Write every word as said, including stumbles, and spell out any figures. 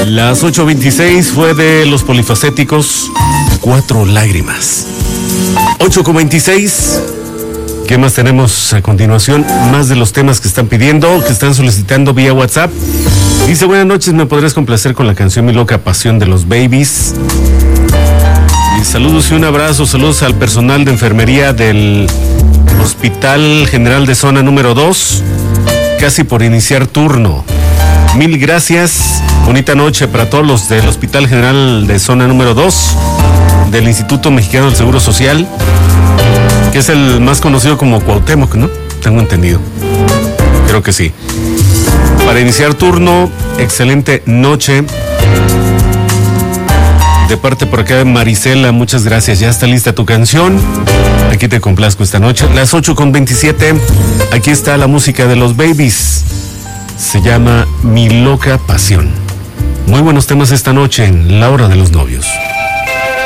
Las ocho veintiséis fue de Los Polifacéticos, Cuatro Lágrimas. ocho con veintiséis. ¿Qué más tenemos a continuación? Más de los temas que están pidiendo, que están solicitando vía WhatsApp. Dice, buenas noches, ¿me podrías complacer con la canción Mi Loca Pasión de los Babies? Y saludos y un abrazo, saludos al personal de enfermería del Hospital General de Zona número dos, casi por iniciar turno. Mil gracias, bonita noche para todos los del Hospital General de Zona número dos, del Instituto Mexicano del Seguro Social, que es el más conocido como Cuauhtémoc, ¿no? Tengo entendido. Creo que sí. Para iniciar turno, excelente noche. De parte por acá de Marisela, muchas gracias. Ya está lista tu canción. Aquí te complazco esta noche. Las ocho con veintisiete. Aquí está la música de los Babies. Se llama Mi Loca Pasión. Muy buenos temas esta noche en La Hora de los Novios.